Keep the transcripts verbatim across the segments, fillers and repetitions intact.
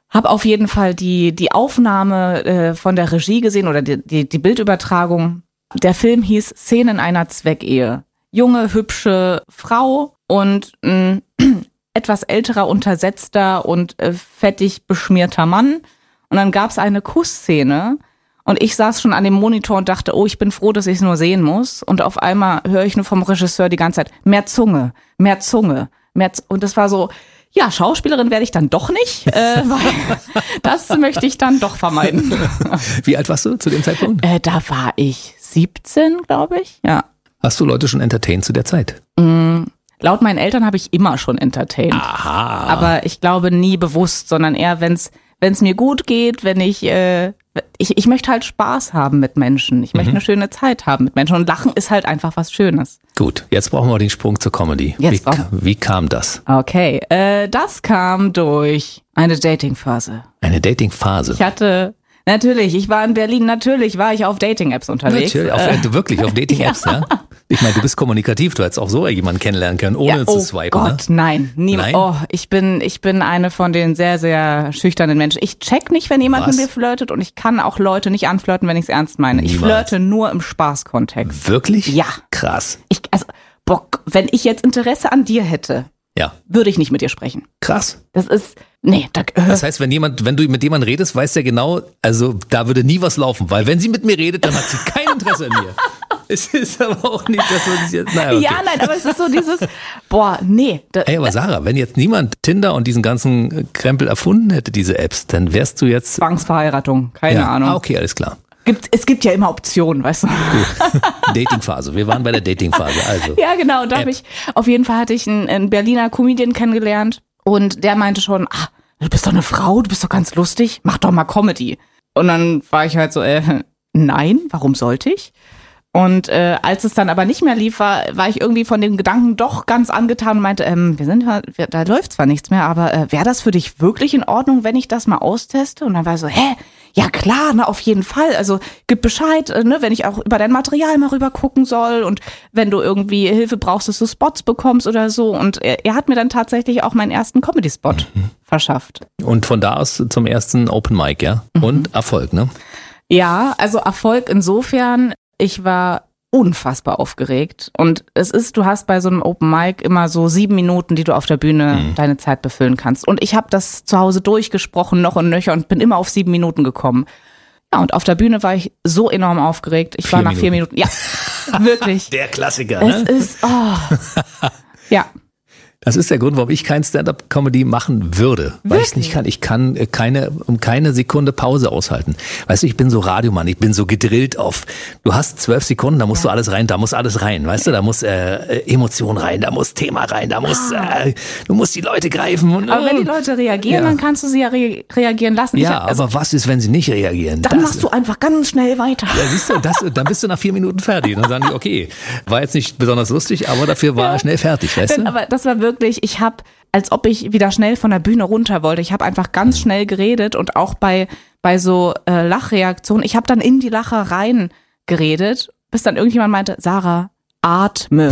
Habe auf jeden Fall die, die Aufnahme äh, von der Regie gesehen oder die, die, die Bildübertragung. Der Film hieß Szenen einer Zweckehe. Junge, hübsche Frau und ein etwas älterer, untersetzter und äh, fettig beschmierter Mann. Und dann gab es eine Kussszene und ich saß schon an dem Monitor und dachte, oh, ich bin froh, dass ich es nur sehen muss. Und auf einmal höre ich nur vom Regisseur die ganze Zeit, mehr Zunge, mehr Zunge, mehr Z-. Und das war so, ja, Schauspielerin werde ich dann doch nicht, äh, weil das möchte ich dann doch vermeiden. Wie alt warst du zu dem Zeitpunkt? Äh, da war ich siebzehn, glaube ich, ja. Hast du Leute schon entertained zu der Zeit? Mm, laut meinen Eltern habe ich immer schon entertained. Aha. Aber ich glaube nie bewusst, sondern eher, wenn es wenn es mir gut geht, wenn ich, äh, ich, ich möchte halt Spaß haben mit Menschen. Ich möchte mhm. eine schöne Zeit haben mit Menschen. Und Lachen ist halt einfach was Schönes. Gut, jetzt brauchen wir den Sprung zur Comedy. Jetzt wie, wie kam das? Okay, äh, das kam durch eine Dating-Phase. Eine Dating-Phase? Ich hatte... Natürlich, ich war in Berlin, natürlich war ich auf Dating-Apps unterwegs. Natürlich, auf, äh, wirklich auf Dating-Apps, ja. ja? Ich meine, du bist kommunikativ, du hättest auch so jemanden kennenlernen können, ohne ja, zu oh swipen. Oh Gott, ne? nein. Niemand. Oh, ich bin, ich bin eine von den sehr, sehr schüchternen Menschen. Ich check nicht, wenn jemand Was? mit mir flirtet und ich kann auch Leute nicht anflirten, wenn ich es ernst meine. Niemals. Ich flirte nur im Spaßkontext. Wirklich? Ja. Krass. Ich, also, Bock, wenn ich jetzt Interesse an dir hätte, ja. würde ich nicht mit dir sprechen. Krass. Das ist, nee. Da, äh. Das heißt, wenn jemand, wenn du mit jemandem redest, weiß der genau, also da würde nie was laufen, weil wenn sie mit mir redet, dann hat sie kein Interesse an mir. Es ist aber auch nicht, dass man sich jetzt, naja, okay. Ja, nein, aber es ist so dieses, boah, nee. Da, Ey, aber Sarah, wenn jetzt niemand Tinder und diesen ganzen Krempel erfunden hätte, diese Apps, dann wärst du jetzt... Zwangsverheiratung, keine ja. Ahnung. Ah, okay, alles klar. Gibt, es gibt ja immer Optionen, weißt du. Gut. Datingphase. Wir waren bei der Datingphase. Also. Ja, genau. Da habe ich, auf jeden Fall hatte ich einen, einen Berliner Comedian kennengelernt und der meinte schon, ah, du bist doch eine Frau, du bist doch ganz lustig, mach doch mal Comedy. Und dann war ich halt so, äh, nein, warum sollte ich? Und äh, als es dann aber nicht mehr lief, war, war ich irgendwie von dem Gedanken doch ganz angetan und meinte, ähm, wir sind wir, da läuft zwar nichts mehr, aber äh, wäre das für dich wirklich in Ordnung, wenn ich das mal austeste? Und dann war ich so, hä? Ja klar, na auf jeden Fall. Also gib Bescheid, äh, ne, wenn ich auch über dein Material mal rüber gucken soll und wenn du irgendwie Hilfe brauchst, dass du Spots bekommst oder so. Und er, er hat mir dann tatsächlich auch meinen ersten Comedy-Spot mhm. verschafft. Und von da aus zum ersten Open Mic, ja? Mhm. Und Erfolg, ne? Ja, also Erfolg insofern, ich war unfassbar aufgeregt und es ist, du hast bei so einem Open Mic immer so sieben Minuten, die du auf der Bühne mhm. deine Zeit befüllen kannst und ich habe das zu Hause durchgesprochen, noch und nöcher und bin immer auf sieben Minuten gekommen. Ja, und auf der Bühne war ich so enorm aufgeregt. Ich vier war nach Minuten. vier Minuten, ja, wirklich. Der Klassiker, ne? Es ist, oh, ja. Das ist der Grund, warum ich kein Stand-up-Comedy machen würde. Weil ich es nicht kann. Ich kann keine, um keine Sekunde Pause aushalten. Weißt du, ich bin so Radiomann, ich bin so gedrillt auf, du hast zwölf Sekunden, da musst ja. du alles rein, da muss alles rein. Weißt du, da muss äh, Emotion rein, da muss Thema rein, da muss, äh, du musst die Leute greifen. Und, aber wenn die Leute reagieren, ja. dann kannst du sie ja re- reagieren lassen. Ja, hab, also, aber was ist, wenn sie nicht reagieren? Dann das, machst du einfach ganz schnell weiter. Ja, siehst du, das, dann bist du nach vier Minuten fertig. Dann sagen die, okay, war jetzt nicht besonders lustig, aber dafür war er ja. schnell fertig, weißt du? Aber das war wirklich Wirklich, ich habe, als ob ich wieder schnell von der Bühne runter wollte. Ich habe einfach ganz schnell geredet und auch bei bei so äh, Lachreaktionen. Ich habe dann in die Lacher rein geredet, bis dann irgendjemand meinte, Sarah, atme.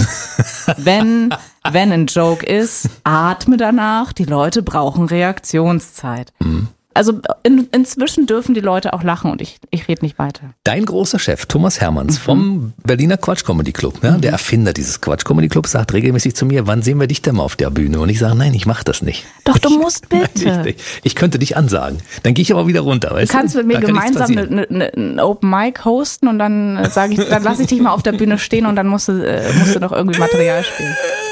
wenn wenn ein Joke ist, atme danach. Die Leute brauchen Reaktionszeit. Mhm. Also in, inzwischen dürfen die Leute auch lachen und ich, ich rede nicht weiter. Dein großer Chef, Thomas Hermanns mhm. vom Berliner Quatsch Comedy Club, ja, mhm. der Erfinder dieses Quatsch Comedy Clubs, sagt regelmäßig zu mir, wann sehen wir dich denn mal auf der Bühne? Und ich sage, nein, ich mache das nicht. Doch, du musst bitte. Nein, ich, ich könnte dich ansagen. Dann gehe ich aber wieder runter. Weißt du kannst du? mit mir gemeinsam ein Open Mic hosten und dann sage ich, dann lasse ich dich mal auf der Bühne stehen und dann musst du, äh, musst du doch irgendwie Material spielen.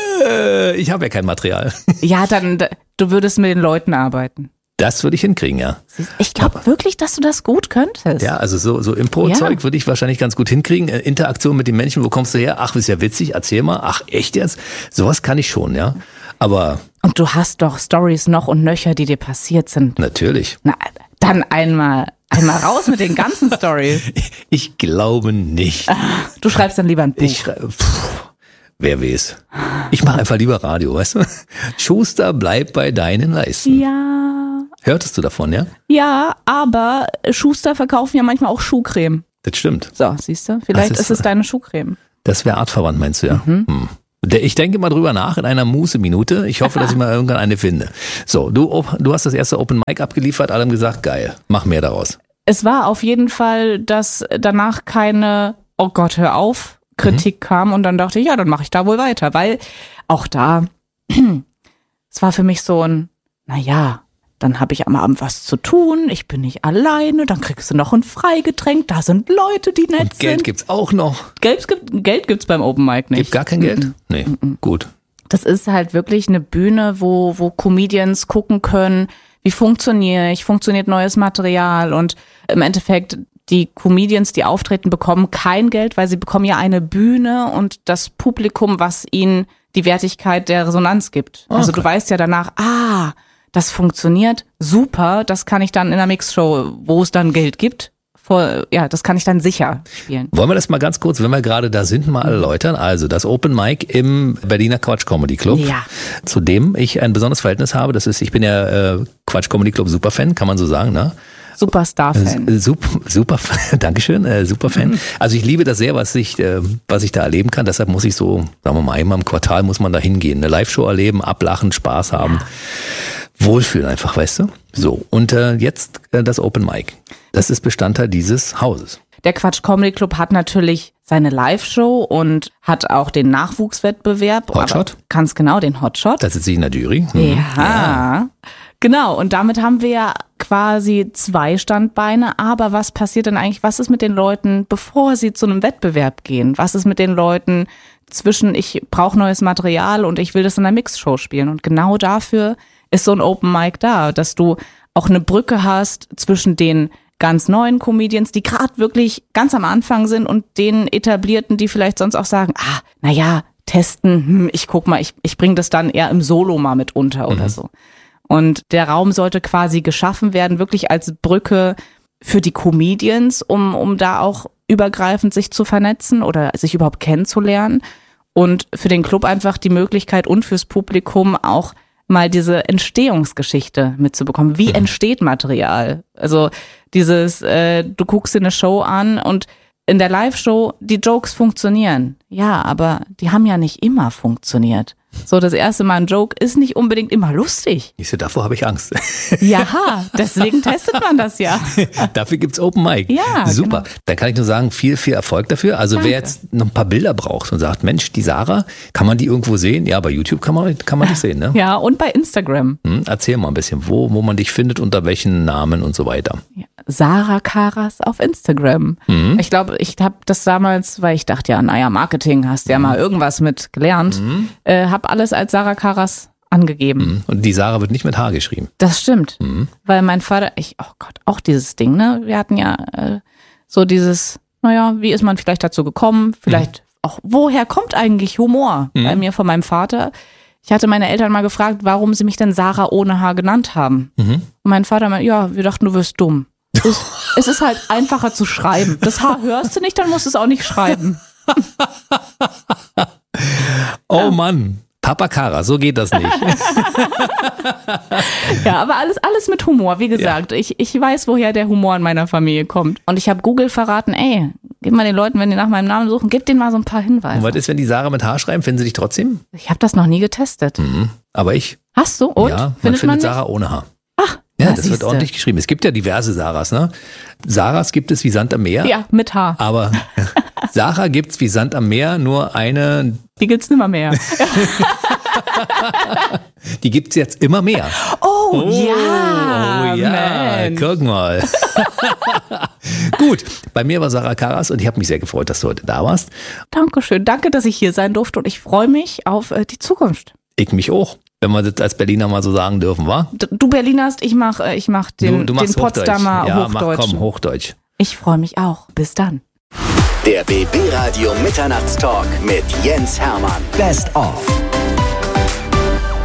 Äh, ich habe ja kein Material. Ja, dann, du würdest mit den Leuten arbeiten. Das würde ich hinkriegen, ja. Ich glaube wirklich, dass du das gut könntest. Ja, also so, so Impro-Zeug ja. würde ich wahrscheinlich ganz gut hinkriegen. Interaktion mit den Menschen, wo kommst du her? Ach, ist ja witzig, erzähl mal. Ach, echt jetzt? Sowas kann ich schon, ja. Aber... Und du hast doch Stories noch und nöcher, die dir passiert sind. Natürlich. Na, dann einmal, einmal raus mit den ganzen Stories. Ich glaube nicht. Du schreibst dann lieber ein Buch. Ich schreibe... Wer weiß. Ich mache einfach lieber Radio, weißt du? Schuster, bleib bei deinen Leisten. Ja... Hörtest du davon, ja? Ja, aber Schuster verkaufen ja manchmal auch Schuhcreme. Das stimmt. So, siehst du? Vielleicht ist, ist es deine Schuhcreme. Das wäre artverwandt, meinst du, ja? Mhm. Hm. Ich denke mal drüber nach in einer Muße-Minute. Ich hoffe, dass ich mal irgendwann eine finde. So, du, du hast das erste Open Mic abgeliefert, alle haben gesagt, geil, mach mehr daraus. Es war auf jeden Fall, dass danach keine, oh Gott, hör auf, Kritik mhm. kam und dann dachte ich, ja, dann mache ich da wohl weiter, weil auch da, es war für mich so ein, naja, dann habe ich am Abend was zu tun, ich bin nicht alleine, dann kriegst du noch ein Freigetränk, da sind Leute, die nett und Geld sind. gibt's auch noch. Geld, gibt, Geld gibt's beim Open Mic nicht. Gibt gar kein Geld? Mhm. Nee, mhm. gut. Das ist halt wirklich eine Bühne, wo, wo Comedians gucken können, wie funktioniere ich, funktioniert neues Material und im Endeffekt die Comedians, die auftreten, bekommen kein Geld, weil sie bekommen ja eine Bühne und das Publikum, was ihnen die Wertigkeit der Resonanz gibt. Okay. Also du weißt ja danach, ah, das funktioniert, super, das kann ich dann in der Mixshow, wo es dann Geld gibt, vor, ja, das kann ich dann sicher spielen. Wollen wir das mal ganz kurz, wenn wir gerade da sind, mal erläutern? Also das Open Mic im Berliner Quatsch Comedy Club, ja. zu dem ich ein besonderes Verhältnis habe. Das ist, ich bin ja äh, Quatsch Comedy Club Superfan, kann man so sagen, ne? Superstar-Fan. Super, super, Dankeschön, äh, Superfan. Mhm. Also ich liebe das sehr, was ich, äh, was ich da erleben kann. Deshalb muss ich so, sagen wir mal, einmal im Quartal muss man da hingehen. Eine Live-Show erleben, ablachen, Spaß haben. Ja. Wohlfühlen einfach, weißt du? So, und äh, jetzt äh, das Open Mic. Das ist Bestandteil dieses Hauses. Der Quatsch Comedy Club hat natürlich seine Live-Show und hat auch den Nachwuchswettbewerb. Hotshot? Ganz genau, den Hotshot. Da sitze ich in der Jury. Mhm. Ja. ja, genau. Und damit haben wir ja quasi zwei Standbeine. Aber was passiert denn eigentlich, was ist mit den Leuten, bevor sie zu einem Wettbewerb gehen? Was ist mit den Leuten zwischen, ich brauche neues Material und ich will das in einer Mixshow spielen? Und genau dafür ist so ein Open Mic da, dass du auch eine Brücke hast zwischen den ganz neuen Comedians, die gerade wirklich ganz am Anfang sind und den Etablierten, die vielleicht sonst auch sagen, ah, naja, testen, hm, ich guck mal, ich, ich bringe das dann eher im Solo mal mit unter oder mhm. so. Und der Raum sollte quasi geschaffen werden, wirklich als Brücke für die Comedians, um, um da auch übergreifend sich zu vernetzen oder sich überhaupt kennenzulernen. Und für den Club einfach die Möglichkeit und fürs Publikum auch mal diese Entstehungsgeschichte mitzubekommen. Wie mhm. entsteht Material? Also dieses, äh, du guckst dir eine Show an und in der Live-Show, die Jokes funktionieren. Ja, aber die haben ja nicht immer funktioniert. So, das erste Mal ein Joke ist nicht unbedingt immer lustig. Ich so, davor habe ich Angst. Ja, deswegen testet man das ja. Dafür gibt's Open Mic. Ja, super. Genau. Dann kann ich nur sagen, viel, viel Erfolg dafür. Also Danke. Wer jetzt noch ein paar Bilder braucht und sagt, Mensch, die Sarah, kann man die irgendwo sehen? Ja, bei YouTube kann man, kann man die sehen, ne? Ja, und bei Instagram. Hm, erzähl mal ein bisschen, wo, wo man dich findet, unter welchen Namen und so weiter. Ja, Sarah Karas auf Instagram. Mhm. Ich glaube, ich habe das damals, weil ich dachte, ja, naja, Marketing, hast ja mhm. mal irgendwas mit gelernt, mhm. äh, habe alles als Sarah Karas angegeben. Und die Sarah wird nicht mit H geschrieben. Das stimmt, mhm. weil mein Vater, ich, oh Gott, auch dieses Ding, ne? Wir hatten ja äh, so dieses, naja, wie ist man vielleicht dazu gekommen? Vielleicht mhm. auch, woher kommt eigentlich Humor? Mhm. Bei mir von meinem Vater. Ich hatte meine Eltern mal gefragt, warum sie mich denn Sarah ohne H genannt haben. Mhm. Und mein Vater meinte, ja, wir dachten, du wirst dumm. Es, es ist halt einfacher zu schreiben. Das H hörst du nicht, dann musst du es auch nicht schreiben. Oh ja. Mann. Papa Kara, so geht das nicht. Ja, aber alles, alles mit Humor. Wie gesagt, ja. ich, ich weiß, woher der Humor in meiner Familie kommt. Und ich habe Google verraten, ey, gib mal den Leuten, wenn die nach meinem Namen suchen, gib denen mal so ein paar Hinweise. Und was ist, wenn die Sarah mit H schreiben? Finden sie dich trotzdem? Ich habe das noch nie getestet. Mhm. Aber ich. Hast du? Und? Ja, man findet, findet man Sarah ohne H. Ach, ja, das, das wird ordentlich geschrieben. Es gibt ja diverse Sarahs, ne? Sarahs gibt es wie Sand am Meer. Ja, mit H. Aber Sarah gibt's wie Sand am Meer, nur eine. Die gibt's nimmer mehr. Die gibt's jetzt immer mehr. Oh, oh ja, oh, ja, man. Guck mal. Gut, bei mir war Sarah Karas und ich habe mich sehr gefreut, dass du heute da warst. Dankeschön, danke, dass ich hier sein durfte und ich freue mich auf äh, die Zukunft. Ich mich auch, wenn wir das als Berliner mal so sagen dürfen, wa? Du Berlinerst, ich mach, äh, ich mach den, du, du den Potsdamer Hochdeutsch. Ja, Hochdeutsch. Mach, komm, Hochdeutsch. Ich freue mich auch. Bis dann. Der B B Radio Mitternachtstalk mit Jens Hermann. Best of.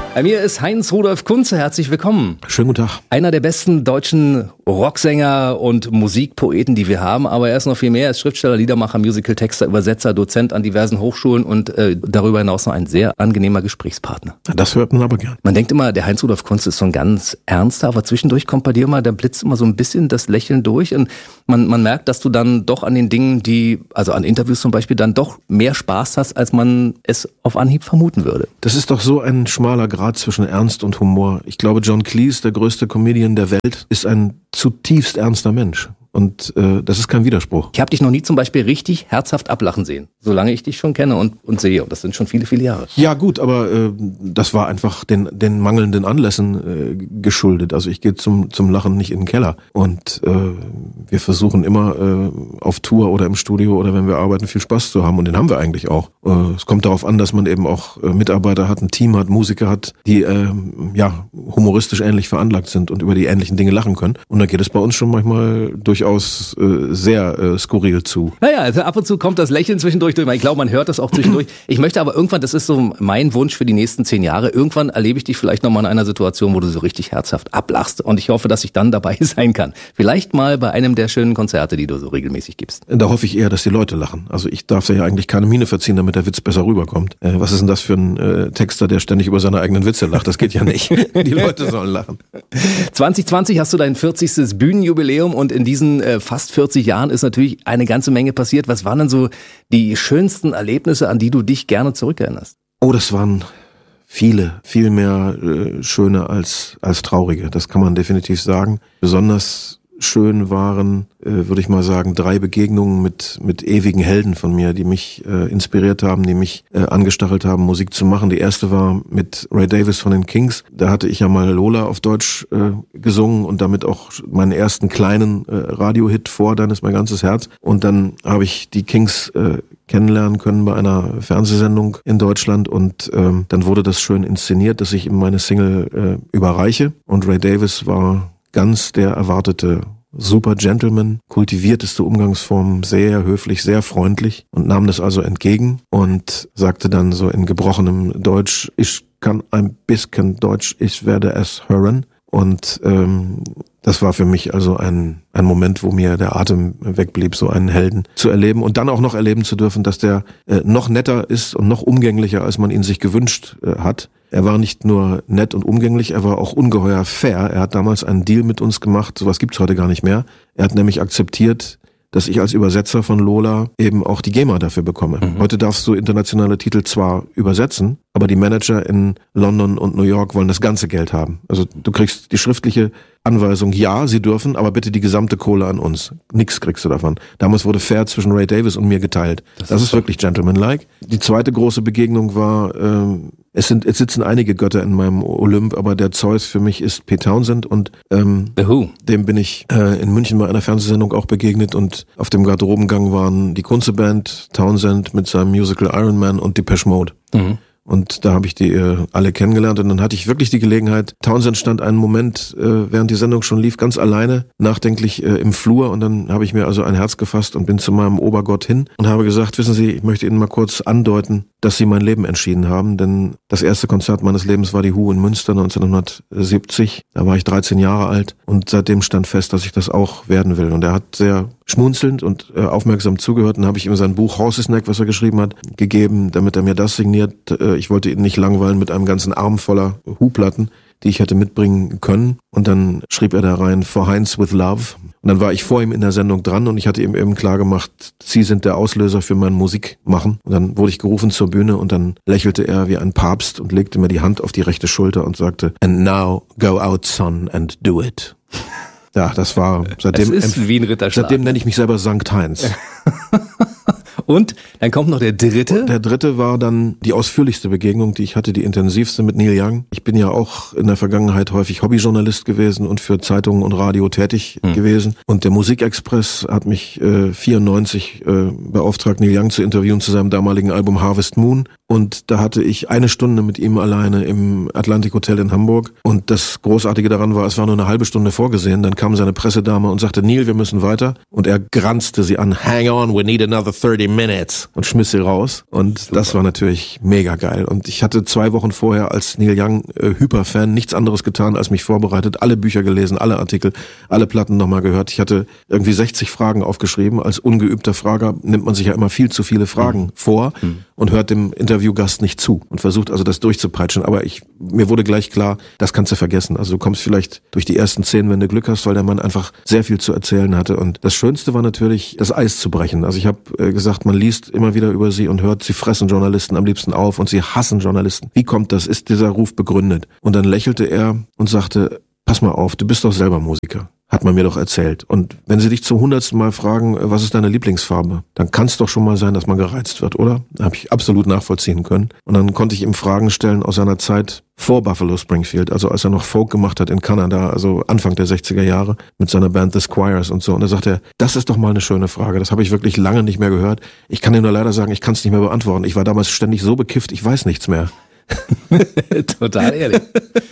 Bei mir ist Heinz-Rudolf Kunze, herzlich willkommen. Schönen guten Tag. Einer der besten deutschen Rocksänger und Musikpoeten, die wir haben, aber er ist noch viel mehr. Er ist Schriftsteller, Liedermacher, Musical-Texter, Übersetzer, Dozent an diversen Hochschulen und äh, darüber hinaus noch ein sehr angenehmer Gesprächspartner. Das hört man aber gern. Man denkt immer, der Heinz-Rudolf Kunze ist so ein ganz ernster, aber zwischendurch kommt bei dir immer, da blitzt immer so ein bisschen das Lächeln durch und man, man merkt, dass du dann doch an den Dingen, die, also an Interviews zum Beispiel, dann doch mehr Spaß hast, als man es auf Anhieb vermuten würde. Das ist doch so ein schmaler Grad zwischen Ernst und Humor. Ich glaube, John Cleese, der größte Comedian der Welt, ist ein zutiefst ernster Mensch. Und äh, das ist kein Widerspruch. Ich habe dich noch nie zum Beispiel richtig herzhaft ablachen sehen, solange ich dich schon kenne und, und sehe. Und das sind schon viele, viele Jahre. Ja gut, aber äh, das war einfach den, den mangelnden Anlässen äh, geschuldet. Also ich gehe zum, zum Lachen nicht in den Keller. Und äh, wir versuchen immer äh, auf Tour oder im Studio oder wenn wir arbeiten viel Spaß zu haben. Und den haben wir eigentlich auch. Äh, es kommt darauf an, dass man eben auch äh, Mitarbeiter hat, ein Team hat, Musiker hat, die äh, ja humoristisch ähnlich veranlagt sind und über die ähnlichen Dinge lachen können. Und da geht es bei uns schon manchmal durch durchaus äh, sehr äh, skurril zu. Naja, also ab und zu kommt das Lächeln zwischendurch durch. Ich glaube, man hört das auch zwischendurch. Ich möchte aber irgendwann, das ist so mein Wunsch für die nächsten zehn Jahre, irgendwann erlebe ich dich vielleicht nochmal in einer Situation, wo du so richtig herzhaft ablachst. Und ich hoffe, dass ich dann dabei sein kann. Vielleicht mal bei einem der schönen Konzerte, die du so regelmäßig gibst. Da hoffe ich eher, dass die Leute lachen. Also ich darf ja eigentlich keine Miene verziehen, damit der Witz besser rüberkommt. Äh, was ist denn das für ein äh, Texter, der ständig über seine eigenen Witze lacht? Das geht ja nicht. Die Leute sollen lachen. zwanzig zwanzig hast du dein vierzigstes Bühnenjubiläum und in diesen äh, fast vierzig Jahren ist natürlich eine ganze Menge passiert. Was waren denn so die schönsten Erlebnisse, an die du dich gerne zurückerinnerst? Oh, das waren viele, viel mehr äh, schöne als, als traurige. Das kann man definitiv sagen. Besonders schön waren, äh, würde ich mal sagen, drei Begegnungen mit mit ewigen Helden von mir, die mich äh, inspiriert haben, die mich äh, angestachelt haben, Musik zu machen. Die erste war mit Ray Davies von den Kings. Da hatte ich ja mal Lola auf Deutsch äh, gesungen und damit auch meinen ersten kleinen äh, Radiohit vor, Dann ist mein ganzes Herz. Und dann habe ich die Kings äh, kennenlernen können bei einer Fernsehsendung in Deutschland und ähm, dann wurde das schön inszeniert, dass ich ihm meine Single äh, überreiche und Ray Davies war ganz der erwartete super Gentleman, kultivierteste Umgangsform, sehr höflich, sehr freundlich und nahm das also entgegen und sagte dann so in gebrochenem Deutsch, ich kann ein bisschen Deutsch, ich werde es hören. Und ähm, das war für mich also ein ein Moment, wo mir der Atem wegblieb, so einen Helden zu erleben und dann auch noch erleben zu dürfen, dass der äh, noch netter ist und noch umgänglicher, als man ihn sich gewünscht äh, hat. Er war nicht nur nett und umgänglich, er war auch ungeheuer fair. Er hat damals einen Deal mit uns gemacht, sowas gibt's heute gar nicht mehr. Er hat nämlich akzeptiert, dass ich als Übersetzer von Lola eben auch die GEMA dafür bekomme. Mhm. Heute darfst du internationale Titel zwar übersetzen, aber die Manager in London und New York wollen das ganze Geld haben. Also du kriegst die schriftliche Anweisung, ja, sie dürfen, aber bitte die gesamte Kohle an uns. Nix kriegst du davon. Damals wurde fair zwischen Ray Davies und mir geteilt. Das, das ist, ist wirklich gentlemanlike. Die zweite große Begegnung war, ähm, es sind, es sitzen einige Götter in meinem Olymp, aber der Zeus für mich ist Pete Townsend und ähm, dem bin ich äh, in München bei einer Fernsehsendung auch begegnet und auf dem Garderobengang waren die Kunze-Band, Townsend mit seinem Musical Iron Man und Depeche Mode. Mhm. Und da habe ich die äh, alle kennengelernt und dann hatte ich wirklich die Gelegenheit, Townsend stand einen Moment, äh, während die Sendung schon lief, ganz alleine, nachdenklich äh, im Flur und dann habe ich mir also ein Herz gefasst und bin zu meinem Obergott hin und habe gesagt, wissen Sie, ich möchte Ihnen mal kurz andeuten, dass Sie mein Leben entschieden haben, denn das erste Konzert meines Lebens war die Who in Münster neunzehnhundertsiebzig, da war ich dreizehn Jahre alt und seitdem stand fest, dass ich das auch werden will und er hat sehr schmunzelnd und äh, aufmerksam zugehört und habe ich ihm sein Buch Horse's Neck, was er geschrieben hat, gegeben, damit er mir das signiert. Äh, ich wollte ihn nicht langweilen mit einem ganzen Arm voller Hu-Platten, die ich hätte mitbringen können. Und dann schrieb er da rein, For Heinz with Love. Und dann war ich vor ihm in der Sendung dran und ich hatte ihm eben klar gemacht, Sie sind der Auslöser für mein Musikmachen. Und dann wurde ich gerufen zur Bühne und dann lächelte er wie ein Papst und legte mir die Hand auf die rechte Schulter und sagte, And now go out, son, and do it. Ja, das war seitdem. Es ist wie ein Ritterschlag. Seitdem nenne ich mich selber Sankt Heinz. Und dann kommt noch der dritte. Der dritte war dann die ausführlichste Begegnung, die ich hatte, die intensivste mit Neil Young. Ich bin ja auch in der Vergangenheit häufig Hobbyjournalist gewesen und für Zeitungen und Radio tätig hm. gewesen. Und der Musikexpress hat mich äh, vierundneunzig äh, beauftragt, Neil Young zu interviewen zu seinem damaligen Album Harvest Moon. und da hatte ich eine Stunde mit ihm alleine im Atlantic Hotel in Hamburg und das Großartige daran war, es war nur eine halbe Stunde vorgesehen, dann kam seine Pressedame und sagte, Neil, wir müssen weiter und er granzte sie an, hang on, we need another thirty minutes und schmiss sie raus und Super. Das war natürlich mega geil und ich hatte zwei Wochen vorher als Neil Young äh, Hyperfan nichts anderes getan, als mich vorbereitet, alle Bücher gelesen, alle Artikel, alle Platten nochmal gehört. Ich hatte irgendwie sechzig Fragen aufgeschrieben, als ungeübter Frager nimmt man sich ja immer viel zu viele Fragen mhm. vor mhm. und hört dem Interviewgast nicht zu und versucht also das durchzupeitschen. Aber ich, mir wurde gleich klar, das kannst du vergessen. Also du kommst vielleicht durch die ersten zehn, wenn du Glück hast, weil der Mann einfach sehr viel zu erzählen hatte. Und das Schönste war natürlich, das Eis zu brechen. Also ich habe äh, gesagt, man liest immer wieder über sie und hört, sie fressen Journalisten am liebsten auf und sie hassen Journalisten. Wie kommt das? Ist dieser Ruf begründet? Und dann lächelte er und sagte, pass mal auf, du bist doch selber Musiker. Hat man mir doch erzählt. Und wenn sie dich zum hundertsten Mal fragen, was ist deine Lieblingsfarbe, dann kann es doch schon mal sein, dass man gereizt wird, oder? Habe ich absolut nachvollziehen können. Und dann konnte ich ihm Fragen stellen aus seiner Zeit vor Buffalo Springfield, also als er noch Folk gemacht hat in Kanada, also Anfang der sechziger Jahre mit seiner Band The Squires und so. Und da sagt er, das ist doch mal eine schöne Frage. Das habe ich wirklich lange nicht mehr gehört. Ich kann dir nur leider sagen, ich kann es nicht mehr beantworten. Ich war damals ständig so bekifft, ich weiß nichts mehr. Total ehrlich.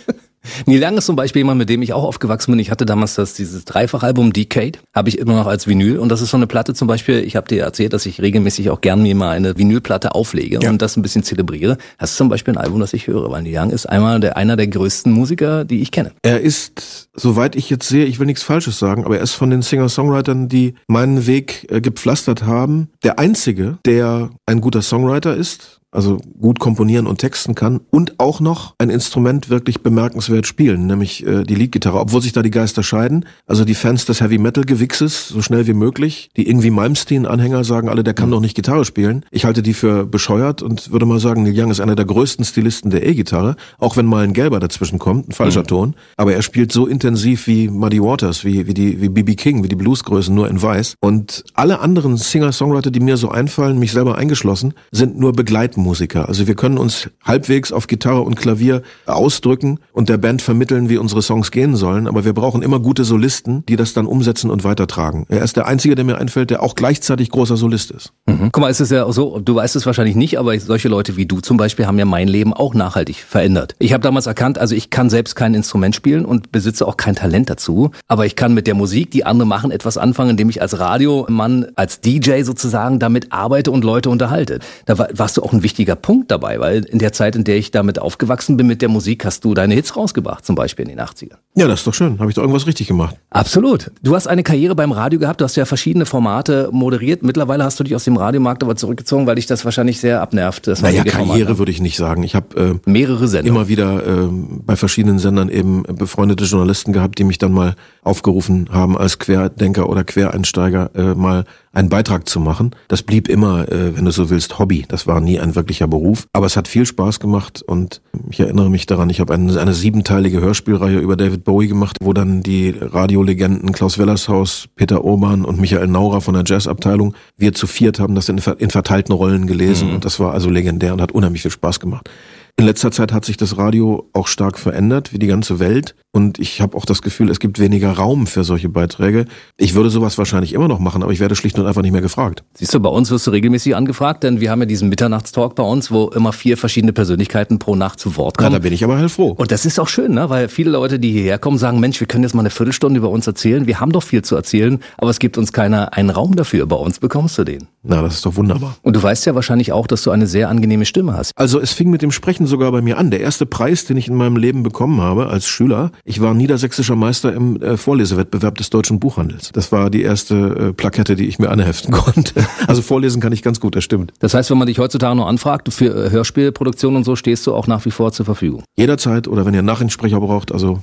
Neil Young ist zum Beispiel jemand, mit dem ich auch aufgewachsen bin. Ich hatte damals das dieses Dreifachalbum Decade, habe ich immer noch als Vinyl. Und das ist so eine Platte zum Beispiel, ich habe dir erzählt, dass ich regelmäßig auch gern mir mal eine Vinylplatte auflege ja. und das ein bisschen zelebriere. Das ist zum Beispiel ein Album, das ich höre, weil Neil Young ist einmal der, einer der größten Musiker, die ich kenne. Er ist, soweit ich jetzt sehe, ich will nichts Falsches sagen, aber er ist von den Singer-Songwritern, die meinen Weg äh, gepflastert haben, der einzige, der ein guter Songwriter ist, also gut komponieren und texten kann und auch noch ein Instrument wirklich bemerkenswert spielen, nämlich äh, die Leadgitarre, obwohl sich da die Geister scheiden. Also die Fans des Heavy-Metal-Gewichses, so schnell wie möglich, die irgendwie Malmsteen-Anhänger sagen alle, der kann doch nicht Gitarre spielen. Ich halte die für bescheuert und würde mal sagen, Neil Young ist einer der größten Stilisten der E-Gitarre, auch wenn mal ein Gelber dazwischen kommt, ein falscher mhm. Ton. Aber er spielt so intensiv wie Muddy Waters, wie wie die wie B B King, wie die Bluesgrößen, nur in weiß. Und alle anderen Singer-Songwriter, die mir so einfallen, mich selber eingeschlossen, sind nur Begleitmusiker. Musiker. Also wir können uns halbwegs auf Gitarre und Klavier ausdrücken und der Band vermitteln, wie unsere Songs gehen sollen, aber wir brauchen immer gute Solisten, die das dann umsetzen und weitertragen. Er ist der Einzige, der mir einfällt, der auch gleichzeitig großer Solist ist. Mhm. Guck mal, es ist ja auch so, du weißt es wahrscheinlich nicht, aber solche Leute wie du zum Beispiel haben ja mein Leben auch nachhaltig verändert. Ich habe damals erkannt, also ich kann selbst kein Instrument spielen und besitze auch kein Talent dazu, aber ich kann mit der Musik, die andere machen, etwas anfangen, indem ich als Radiomann, als D J sozusagen damit arbeite und Leute unterhalte. Da war, warst du auch ein wichtiger Punkt dabei, weil in der Zeit, in der ich damit aufgewachsen bin mit der Musik, hast du deine Hits rausgebracht, zum Beispiel in den achtzigern. Ja, das ist doch schön. Habe ich doch irgendwas richtig gemacht. Absolut. Du hast eine Karriere beim Radio gehabt, du hast ja verschiedene Formate moderiert. Mittlerweile hast du dich aus dem Radiomarkt aber zurückgezogen, weil dich das wahrscheinlich sehr abnervt. Das naja, Karriere würde ich nicht sagen. Ich habe äh, mehrere Sender. Immer wieder äh, bei verschiedenen Sendern eben befreundete Journalisten gehabt, die mich dann mal aufgerufen haben, als Querdenker oder Quereinsteiger äh, mal einen Beitrag zu machen. Das blieb immer, äh, wenn du so willst, Hobby. Das war nie ein wirklicher Beruf. Aber es hat viel Spaß gemacht und ich erinnere mich daran, ich habe eine, eine siebenteilige Hörspielreihe über David Bowie gemacht, wo dann die Radiolegenden Klaus Wellershaus, Peter Urban und Michael Naurer von der Jazzabteilung, wir zu viert haben das in, in verteilten Rollen gelesen mhm. und das war also legendär und hat unheimlich viel Spaß gemacht. In letzter Zeit hat sich das Radio auch stark verändert, wie die ganze Welt. Und ich habe auch das Gefühl, es gibt weniger Raum für solche Beiträge. Ich würde sowas wahrscheinlich immer noch machen, aber ich werde schlicht und einfach nicht mehr gefragt. Siehst du, bei uns wirst du regelmäßig angefragt, denn wir haben ja diesen Mitternachtstalk bei uns, wo immer vier verschiedene Persönlichkeiten pro Nacht zu Wort kommen. Ja, da bin ich aber heilfroh. Und das ist auch schön, ne? Weil viele Leute, die hierher kommen, sagen, Mensch, wir können jetzt mal eine Viertelstunde über uns erzählen. Wir haben doch viel zu erzählen, aber es gibt uns keiner einen Raum dafür. Bei uns bekommst du den. Na, das ist doch wunderbar. Und du weißt ja wahrscheinlich auch, dass du eine sehr angenehme Stimme hast. Also es fing mit dem Sprechen sogar bei mir an. Der erste Preis, den ich in meinem Leben bekommen habe als Schüler, ich war niedersächsischer Meister im äh, Vorlesewettbewerb des Deutschen Buchhandels. Das war die erste äh, Plakette, die ich mir anheften konnte. Also vorlesen kann ich ganz gut, das stimmt. Das heißt, wenn man dich heutzutage noch anfragt, für äh, Hörspielproduktion und so, stehst du auch nach wie vor zur Verfügung? Jederzeit oder wenn ihr einen Nachrichtensprecher braucht, also...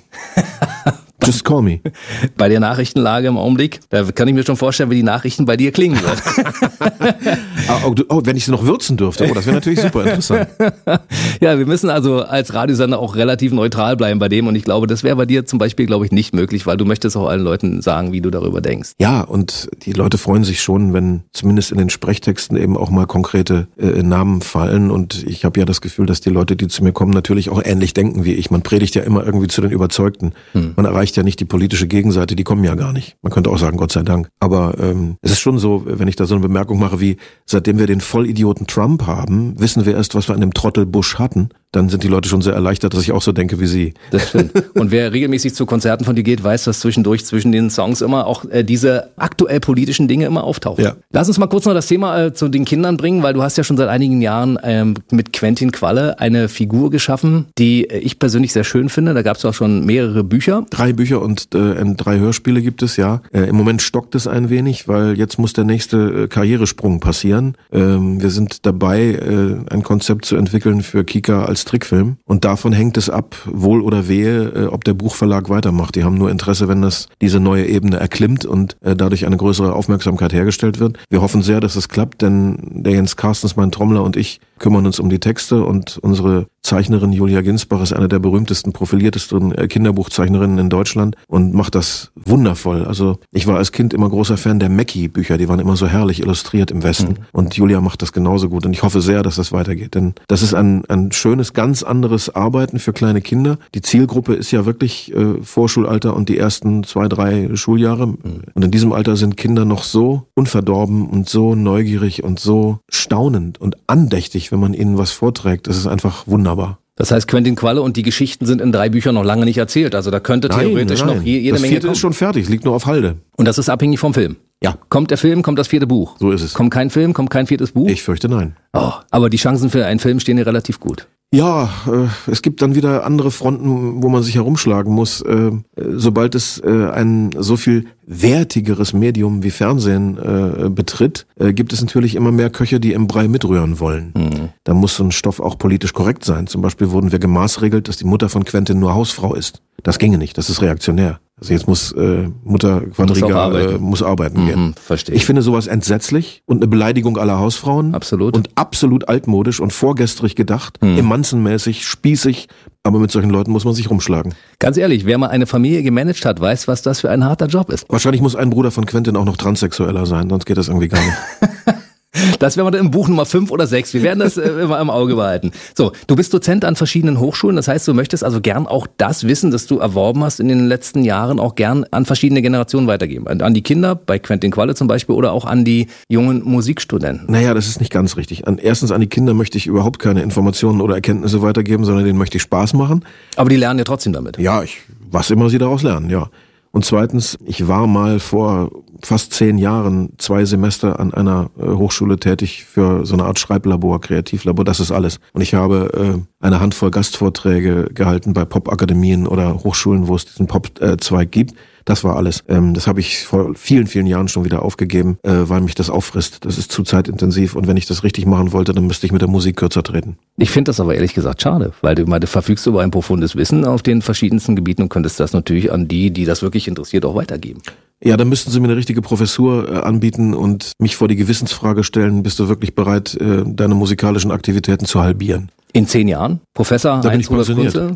Just call me. Bei der Nachrichtenlage im Augenblick, da kann ich mir schon vorstellen, wie die Nachrichten bei dir klingen wird. oh, oh, wenn ich sie noch würzen dürfte, oh, das wäre natürlich super interessant. Ja, wir müssen also als Radiosender auch relativ neutral bleiben bei dem und ich glaube, das wäre bei dir zum Beispiel, glaube ich, nicht möglich, weil du möchtest auch allen Leuten sagen, wie du darüber denkst. Ja, und die Leute freuen sich schon, wenn zumindest in den Sprechtexten eben auch mal konkrete äh, Namen fallen und ich habe ja das Gefühl, dass die Leute, die zu mir kommen, natürlich auch ähnlich denken wie ich. Man predigt ja immer irgendwie zu den Überzeugten. Hm. Man erreicht erreicht ja nicht die politische Gegenseite, die kommen ja gar nicht. Man könnte auch sagen, Gott sei Dank. Aber ähm, es ist schon so, wenn ich da so eine Bemerkung mache wie, seitdem wir den Vollidioten Trump haben, wissen wir erst, was wir an dem Trottel Bush hatten. Dann sind die Leute schon sehr erleichtert, dass ich auch so denke wie sie. Das stimmt. Und wer regelmäßig zu Konzerten von dir geht, weiß, dass zwischendurch zwischen den Songs immer auch äh, diese aktuell politischen Dinge immer auftauchen. Ja. Lass uns mal kurz noch das Thema äh, zu den Kindern bringen, weil du hast ja schon seit einigen Jahren ähm, mit Quentin Qualle eine Figur geschaffen, die äh, ich persönlich sehr schön finde. Da gab es auch schon mehrere Bücher. Drei Bücher und äh, drei Hörspiele gibt es, ja. Äh, Im Moment stockt es ein wenig, weil jetzt muss der nächste äh, Karrieresprung passieren. Ähm, wir sind dabei, äh, ein Konzept zu entwickeln für Kika als Trickfilm. Und davon hängt es ab, wohl oder wehe, äh, ob der Buchverlag weitermacht. Die haben nur Interesse, wenn das diese neue Ebene erklimmt und äh, dadurch eine größere Aufmerksamkeit hergestellt wird. Wir hoffen sehr, dass es klappt, denn der Jens Carstens, mein Trommler, und ich kümmern uns um die Texte und unsere Zeichnerin Julia Ginsbach ist eine der berühmtesten, profiliertesten Kinderbuchzeichnerinnen in Deutschland und macht das wundervoll. Also ich war als Kind immer großer Fan der Mackie-Bücher, die waren immer so herrlich illustriert im Westen. Mhm. Und Julia macht das genauso gut und ich hoffe sehr, dass das weitergeht, denn das ist ein, ein schönes, ganz anderes Arbeiten für kleine Kinder. Die Zielgruppe ist ja wirklich äh, Vorschulalter und die ersten zwei, drei Schuljahre. Mhm. Und in diesem Alter sind Kinder noch so unverdorben und so neugierig und so staunend und andächtig, wenn man ihnen was vorträgt. Das ist einfach wunderbar. Das heißt, Quentin Qualle und die Geschichten sind in drei Büchern noch lange nicht erzählt. Also da könnte nein, theoretisch nein. noch je, jede das Menge vierte kommen. Ist schon fertig, liegt nur auf Halde. Und das ist abhängig vom Film? Ja. Kommt der Film, kommt das vierte Buch? So ist es. Kommt kein Film, kommt kein viertes Buch? Ich fürchte nein. Oh, aber die Chancen für einen Film stehen ja relativ gut. Ja, äh, es gibt dann wieder andere Fronten, wo man sich herumschlagen muss. Äh, sobald es äh, ein so viel wertigeres Medium wie Fernsehen äh, betritt, äh, gibt es natürlich immer mehr Köche, die im Brei mitrühren wollen. Mhm. Da muss so ein Stoff auch politisch korrekt sein. Zum Beispiel wurden wir gemaßregelt, dass die Mutter von Quentin nur Hausfrau ist. Das ginge nicht, das ist reaktionär. Also jetzt muss äh, Mutter Quadriga muss arbeiten, äh, muss arbeiten mhm, gehen. Verstehe. Ich finde sowas entsetzlich und eine Beleidigung aller Hausfrauen. Absolut. Und absolut altmodisch und vorgestrig gedacht, mhm. emanzenmäßig, spießig, aber mit solchen Leuten muss man sich rumschlagen. Ganz ehrlich, wer mal eine Familie gemanagt hat, weiß, was das für ein harter Job ist. Wahrscheinlich muss ein Bruder von Quentin auch noch transsexueller sein, sonst geht das irgendwie gar nicht. Das werden wir dann im Buch Nummer fünf oder sechs. Wir werden das äh, immer im Auge behalten. So, du bist Dozent an verschiedenen Hochschulen. Das heißt, du möchtest also gern auch das Wissen, das du erworben hast in den letzten Jahren, auch gern an verschiedene Generationen weitergeben. An, an die Kinder, bei Quentin Qualle zum Beispiel, oder auch an die jungen Musikstudenten. Naja, das ist nicht ganz richtig. An, erstens, an die Kinder möchte ich überhaupt keine Informationen oder Erkenntnisse weitergeben, sondern denen möchte ich Spaß machen. Aber die lernen ja trotzdem damit. Ja, ich, was immer sie daraus lernen, ja. Und zweitens, ich war mal vor fast zehn Jahren zwei Semester an einer äh, Hochschule tätig für so eine Art Schreiblabor, Kreativlabor, das ist alles. Und ich habe äh, eine Handvoll Gastvorträge gehalten bei Popakademien oder Hochschulen, wo es diesen Pop-Zweig gibt. Das war alles. Ähm, das habe ich vor vielen, vielen Jahren schon wieder aufgegeben, äh, weil mich das auffrisst. Das ist zu zeitintensiv und wenn ich das richtig machen wollte, dann müsste ich mit der Musik kürzer treten. Ich finde das aber ehrlich gesagt schade, weil du, weil du verfügst über ein profundes Wissen auf den verschiedensten Gebieten und könntest das natürlich an die, die das wirklich interessiert, auch weitergeben. Ja, dann müssten Sie mir eine richtige Professur äh, anbieten und mich vor die Gewissensfrage stellen, bist du wirklich bereit, äh, deine musikalischen Aktivitäten zu halbieren? In zehn Jahren? Professor da Heinz-Rudolf Kunze?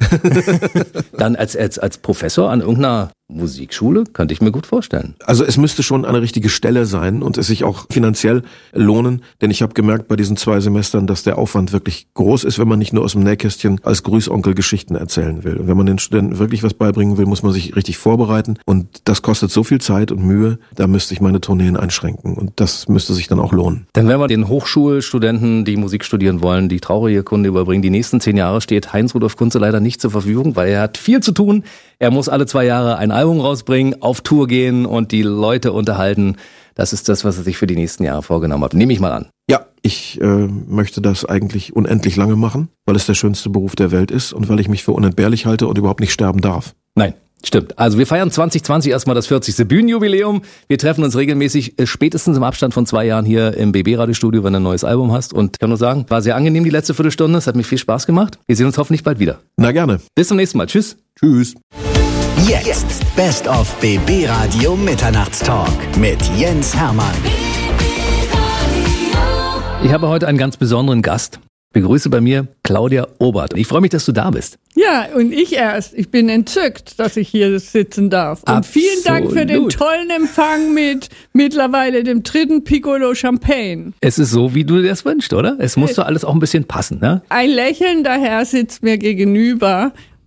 Dann als, als, als Professor an irgendeiner Musikschule? Könnte ich mir gut vorstellen. Also es müsste schon eine richtige Stelle sein und es sich auch finanziell lohnen, denn ich habe gemerkt bei diesen zwei Semestern, dass der Aufwand wirklich groß ist, wenn man nicht nur aus dem Nähkästchen als Grüßonkel Geschichten erzählen will. Und wenn man den Studenten wirklich was beibringen will, muss man sich richtig vorbereiten und das kostet so viel Zeit und Mühe, da müsste ich meine Tourneen einschränken und das müsste sich dann auch lohnen. Dann werden wir den Hochschulstudenten, die Musik studieren wollen, die traurige Kunde überbringen. Die nächsten zehn Jahre steht Heinz-Rudolf Kunze leider nicht zur Verfügung, weil er hat viel zu tun. Er muss alle zwei Jahre ein Album rausbringen, auf Tour gehen und die Leute unterhalten. Das ist das, was er sich für die nächsten Jahre vorgenommen hat. Nehme ich mal an. Ja, ich äh, möchte das eigentlich unendlich lange machen, weil es der schönste Beruf der Welt ist und weil ich mich für unentbehrlich halte und überhaupt nicht sterben darf. Nein. Stimmt. Also wir feiern zwanzig zwanzig erstmal das vierzigste Bühnenjubiläum. Wir treffen uns regelmäßig, spätestens im Abstand von zwei Jahren hier im B B-Radiostudio, wenn du ein neues Album hast. Und ich kann nur sagen, war sehr angenehm die letzte Viertelstunde. Es hat mir viel Spaß gemacht. Wir sehen uns hoffentlich bald wieder. Na gerne. Bis zum nächsten Mal. Tschüss. Tschüss. Jetzt Best of B B Radio Mitternachtstalk mit Jens Hermann. Ich habe heute einen ganz besonderen Gast. Begrüße bei mir Claudia Obert. Ich freue mich, dass du da bist. Ja, und ich erst. Ich bin entzückt, dass ich hier sitzen darf. Und Absolut. Vielen Dank für den tollen Empfang mit mittlerweile dem dritten Piccolo Champagne. Es ist so, wie du dir das wünschst, oder? Es muss doch alles auch ein bisschen passen, ne? Ein lächelnder Herr sitzt mir gegenüber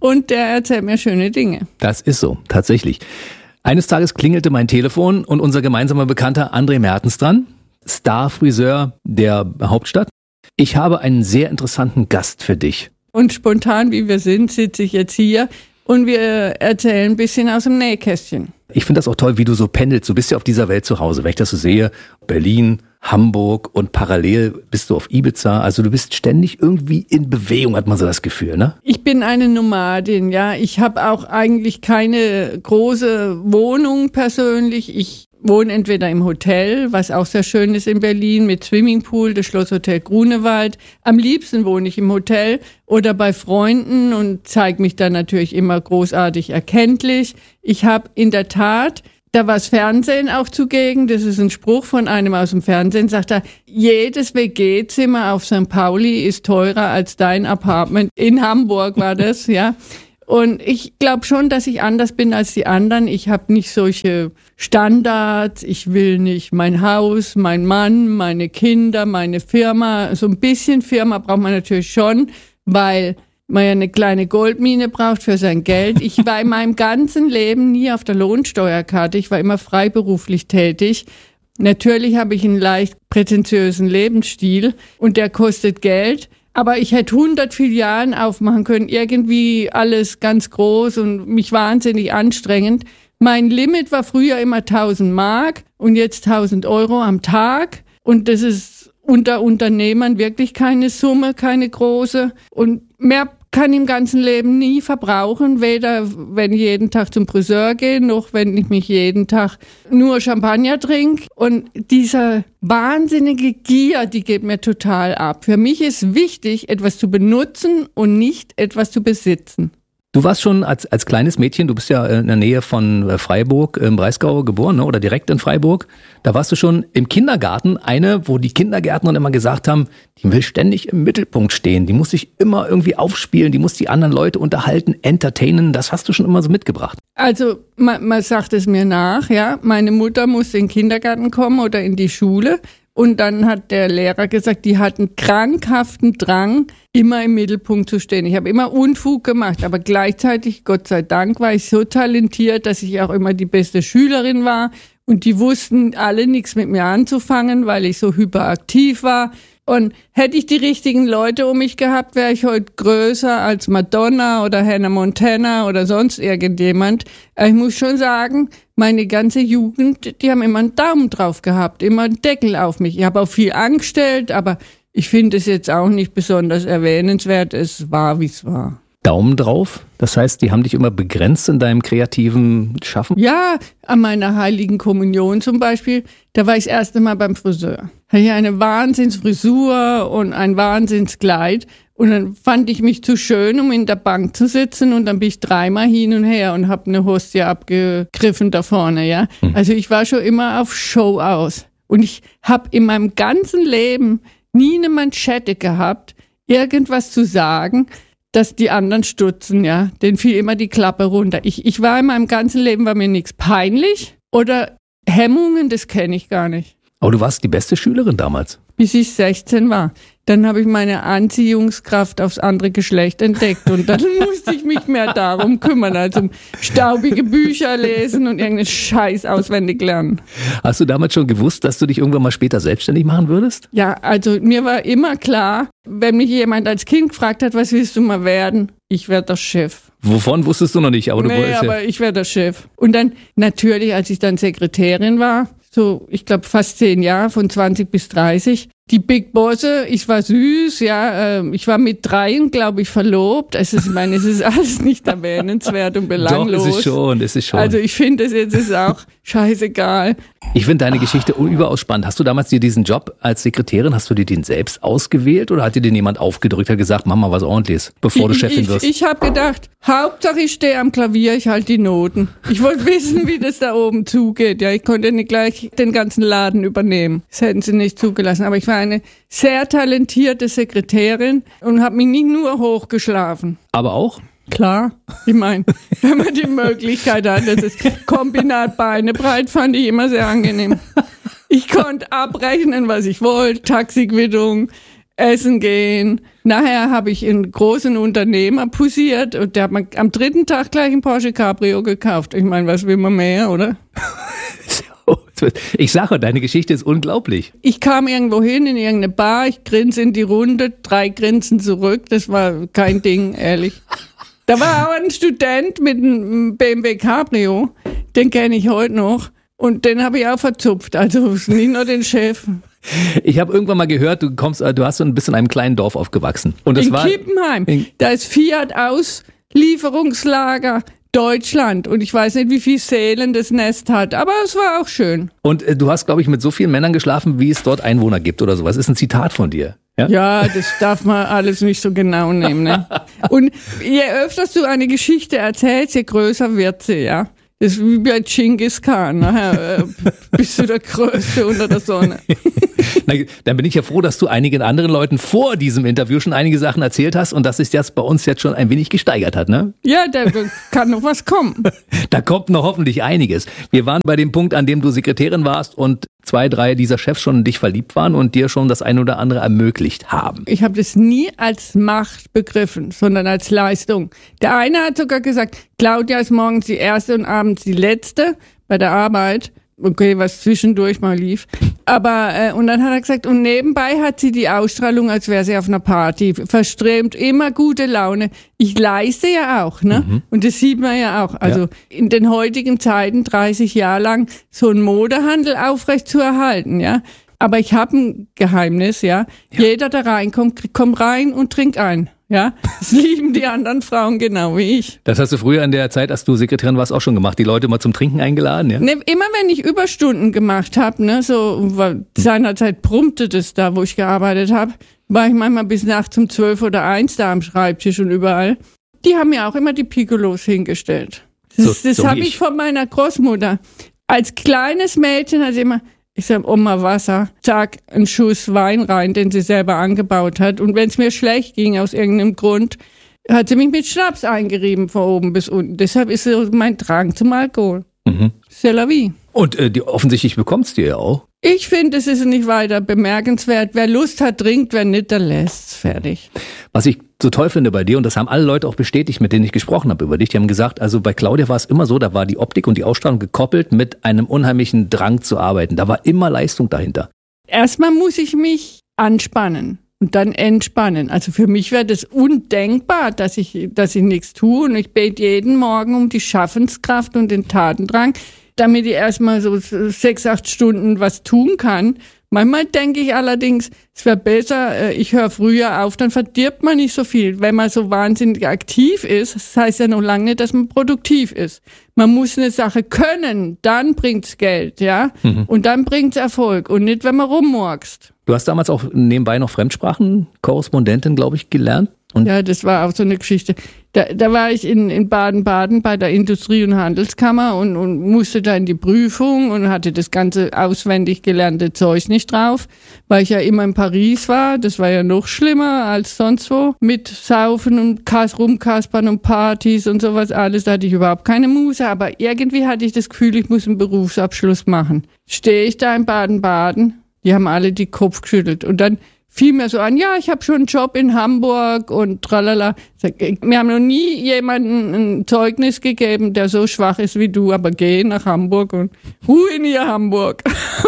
und der erzählt mir schöne Dinge. Das ist so, tatsächlich. Eines Tages klingelte mein Telefon und unser gemeinsamer Bekannter André Mertens dran, Star-Friseur der Hauptstadt. Ich habe einen sehr interessanten Gast für dich. Und spontan, wie wir sind, sitze ich jetzt hier und wir erzählen ein bisschen aus dem Nähkästchen. Ich finde das auch toll, wie du so pendelst. Du bist ja auf dieser Welt zu Hause. Wenn ich das so sehe, Berlin, Hamburg und parallel bist du auf Ibiza. Also du bist ständig irgendwie in Bewegung, hat man so das Gefühl, ne? Ich bin eine Nomadin, ja. Ich habe auch eigentlich keine große Wohnung persönlich. Ich wohne entweder im Hotel, was auch sehr schön ist in Berlin, mit Swimmingpool, das Schlosshotel Grunewald. Am liebsten wohne ich im Hotel oder bei Freunden und zeige mich dann natürlich immer großartig erkenntlich. Ich habe in der Tat, da war das Fernsehen auch zugegen, das ist ein Spruch von einem aus dem Fernsehen, sagt er, jedes W G-Zimmer auf Sankt Pauli ist teurer als dein Apartment. In Hamburg war das, ja. Und ich glaube schon, dass ich anders bin als die anderen. Ich habe nicht solche Standards. Ich will nicht mein Haus, mein Mann, meine Kinder, meine Firma. So ein bisschen Firma braucht man natürlich schon, weil man ja eine kleine Goldmine braucht für sein Geld. Ich war in meinem ganzen Leben nie auf der Lohnsteuerkarte. Ich war immer freiberuflich tätig. Natürlich habe ich einen leicht prätentiösen Lebensstil und der kostet Geld. Aber ich hätte hundert Filialen aufmachen können, irgendwie alles ganz groß und mich wahnsinnig anstrengend. Mein Limit war früher immer tausend Mark und jetzt tausend Euro am Tag. Und das ist unter Unternehmern wirklich keine Summe, keine große. Und mehr kann ich im ganzen Leben nie verbrauchen, weder wenn ich jeden Tag zum Friseur gehe, noch wenn ich mich jeden Tag nur Champagner trinke. Und dieser wahnsinnige Gier, die geht mir total ab. Für mich ist wichtig, etwas zu benutzen und nicht etwas zu besitzen. Du warst schon als als kleines Mädchen, du bist ja in der Nähe von Freiburg im Breisgau geboren, ne? Oder direkt in Freiburg. Da warst du schon im Kindergarten eine, wo die Kindergärtner immer gesagt haben, die will ständig im Mittelpunkt stehen, die muss sich immer irgendwie aufspielen, die muss die anderen Leute unterhalten, entertainen. Das hast du schon immer so mitgebracht. Also man, man sagt es mir nach, ja. Meine Mutter musste in den Kindergarten kommen oder in die Schule. Und dann hat der Lehrer gesagt, die hat einen krankhaften Drang, immer im Mittelpunkt zu stehen. Ich habe immer Unfug gemacht, aber gleichzeitig, Gott sei Dank, war ich so talentiert, dass ich auch immer die beste Schülerin war. Und die wussten alle nichts mit mir anzufangen, weil ich so hyperaktiv war. Und hätte ich die richtigen Leute um mich gehabt, wäre ich heute größer als Madonna oder Hannah Montana oder sonst irgendjemand. Ich muss schon sagen, meine ganze Jugend, die haben immer einen Daumen drauf gehabt, immer einen Deckel auf mich. Ich habe auch viel angestellt, aber ich finde es jetzt auch nicht besonders erwähnenswert. Es war, wie es war. Daumen drauf? Das heißt, die haben dich immer begrenzt in deinem kreativen Schaffen? Ja, an meiner Heiligen Kommunion zum Beispiel, da war ich das erste Mal beim Friseur. Hatte ich eine Wahnsinnsfrisur und ein Wahnsinnskleid und dann fand ich mich zu schön, um in der Bank zu sitzen und dann bin ich dreimal hin und her und habe eine Hostie abgegriffen da vorne, ja. Hm. Also ich war schon immer auf Show aus und ich habe in meinem ganzen Leben nie eine Manschette gehabt, irgendwas zu sagen, dass die anderen stutzen, ja. Denen fiel immer die Klappe runter. Ich, ich war in meinem ganzen Leben, war mir nichts peinlich oder Hemmungen, das kenne ich gar nicht. Aber du warst die beste Schülerin damals. Bis ich sechzehn war. Dann habe ich meine Anziehungskraft aufs andere Geschlecht entdeckt und dann musste ich mich mehr darum kümmern, als um staubige Bücher lesen und irgendeinen Scheiß auswendig lernen. Hast du damals schon gewusst, dass du dich irgendwann mal später selbstständig machen würdest? Ja, also mir war immer klar, wenn mich jemand als Kind gefragt hat, was willst du mal werden? Ich werde der Chef. Wovon wusstest du noch nicht, aber du nee, wolltest aber ja. ich werde der Chef. Und dann natürlich, als ich dann Sekretärin war, so, ich glaube, fast zehn Jahre, von zwanzig bis dreißig. Die Big Bosse, ich war süß, ja, äh, ich war mit dreien, glaube ich, verlobt. Also, ich meine, es ist alles nicht erwähnenswert und belanglos. Doch, es ist schon, es ist schon. Also, ich finde, es jetzt ist auch scheißegal. Ich finde deine Geschichte überaus spannend. Hast du damals dir diesen Job als Sekretärin, hast du dir den selbst ausgewählt oder hat dir den jemand aufgedrückt, hat gesagt, mach mal was Ordentliches, bevor du ich, Chefin ich, wirst? Ich habe gedacht, Hauptsache ich stehe am Klavier, ich halte die Noten. Ich wollte wissen, wie das da oben zugeht. Ja, ich konnte nicht gleich den ganzen Laden übernehmen. Das hätten sie nicht zugelassen. Aber ich war eine sehr talentierte Sekretärin und habe mich nicht nur hochgeschlafen. Aber auch? Klar, ich meine, wenn man die Möglichkeit hat, das ist Kombinat Beine breit, fand ich immer sehr angenehm. Ich konnte abrechnen, was ich wollte, Taxiquittung, essen gehen. Nachher habe ich einen großen Unternehmer poussiert und der hat mir am dritten Tag gleich einen Porsche Cabrio gekauft. Ich meine, was will man mehr, oder? Ich sage, deine Geschichte ist unglaublich. Ich kam irgendwo hin in irgendeine Bar, ich grinse in die Runde, drei Grinsen zurück, das war kein Ding, ehrlich. Da war auch ein Student mit einem B M W Cabrio, den kenne ich heute noch und den habe ich auch verzupft, also nicht nur den Chef. Ich habe irgendwann mal gehört, du kommst, du hast so ein bisschen in einem kleinen Dorf aufgewachsen. Und das in war Kippenheim, in da ist Fiat Auslieferungslager Deutschland und ich weiß nicht, wie viel Seelen das Nest hat, aber es war auch schön. Und äh, du hast, glaube ich, mit so vielen Männern geschlafen, wie es dort Einwohner gibt oder sowas. Ist ein Zitat von dir. Ja? Ja, das darf man alles nicht so genau nehmen. Ne? Und je öfter du eine Geschichte erzählst, je größer wird sie, ja. Das ist wie bei Genghis Khan. Nachher äh, bist du der Größte unter der Sonne. Na, dann bin ich ja froh, dass du einigen anderen Leuten vor diesem Interview schon einige Sachen erzählt hast und dass sich das bei uns jetzt schon ein wenig gesteigert hat, ne? Ja, da kann noch was kommen. Da kommt noch hoffentlich einiges. Wir waren bei dem Punkt, an dem du Sekretärin warst und zwei, drei dieser Chefs schon in dich verliebt waren und dir schon das ein oder andere ermöglicht haben. Ich habe das nie als Macht begriffen, sondern als Leistung. Der eine hat sogar gesagt, Claudia ist morgens die erste und abends die letzte bei der Arbeit. Okay, was zwischendurch mal lief. Aber, äh, und dann hat er gesagt, und nebenbei hat sie die Ausstrahlung, als wäre sie auf einer Party. Verströmt, immer gute Laune. Ich leiste ja auch, ne? Mhm. Und das sieht man ja auch. Also ja. In den heutigen Zeiten, dreißig Jahre lang, so einen Modehandel aufrecht zu erhalten, ja. Aber ich habe ein Geheimnis, ja? ja. Jeder, der reinkommt, kommt rein und trinkt ein. Ja, das lieben die anderen Frauen genau wie ich. Das hast du früher in der Zeit, als du Sekretärin warst, auch schon gemacht, die Leute mal zum Trinken eingeladen, ja? Ne, immer wenn ich Überstunden gemacht habe, ne, so seinerzeit brummte das da, wo ich gearbeitet habe, war ich manchmal bis nachts um zwölf oder eins da am Schreibtisch und überall. Die haben mir auch immer die Piccolos hingestellt. Das, so, das so habe ich. ich von meiner Großmutter. Als kleines Mädchen hat sie immer... Ich sag, Oma Wasser, zack, einen Schuss Wein rein, den sie selber angebaut hat. Und wenn es mir schlecht ging, aus irgendeinem Grund, hat sie mich mit Schnaps eingerieben, von oben bis unten. Deshalb ist so mein Drang zum Alkohol. Mhm. C'est la vie. Und äh, die, offensichtlich bekommst du ja auch. Ich finde, es ist nicht weiter bemerkenswert. Wer Lust hat, trinkt, wer nicht, der lässt's. Fertig. Was ich so toll finde bei dir, und das haben alle Leute auch bestätigt, mit denen ich gesprochen habe über dich, die haben gesagt, also bei Claudia war es immer so, da war die Optik und die Ausstrahlung gekoppelt mit einem unheimlichen Drang zu arbeiten. Da war immer Leistung dahinter. Erstmal muss ich mich anspannen und dann entspannen. Also für mich wäre das undenkbar, dass ich, dass ich nichts tue. Und ich bete jeden Morgen um die Schaffenskraft und den Tatendrang, damit ich erstmal so sechs, acht Stunden was tun kann. Manchmal denke ich allerdings, es wäre besser, ich höre früher auf, dann verdirbt man nicht so viel. Wenn man so wahnsinnig aktiv ist, das heißt ja noch lange nicht, dass man produktiv ist. Man muss eine Sache können, dann bringt's Geld, ja, mhm. und dann bringt's Erfolg und nicht, wenn man rummurkst. Du hast damals auch nebenbei noch Fremdsprachenkorrespondentin, glaube ich, gelernt. Und ja, das war auch so eine Geschichte. Da, da war ich in, in Baden-Baden bei der Industrie- und Handelskammer und, und musste da in die Prüfung und hatte das ganze auswendig gelernte Zeug nicht drauf, weil ich ja immer in Paris war. Das war ja noch schlimmer als sonst wo. Mit Saufen und Kas- Rumkaspern und Partys und sowas alles. Da hatte ich überhaupt keine Muße. Aber irgendwie hatte ich das Gefühl, ich muss einen Berufsabschluss machen. Stehe ich da in Baden-Baden, die haben alle die Kopf geschüttelt. Und dann fiel mir so an, ja, ich habe schon einen Job in Hamburg und tralala. Mir haben noch nie jemanden ein Zeugnis gegeben, der so schwach ist wie du, aber geh nach Hamburg und Ruhe in ihr Hamburg.